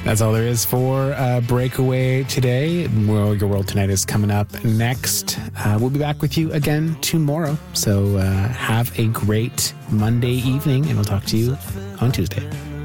That's all there is for Breakaway today. Your World Tonight is coming up next. We'll be back with you again tomorrow. So have a great Monday evening, and we'll talk to you on Tuesday.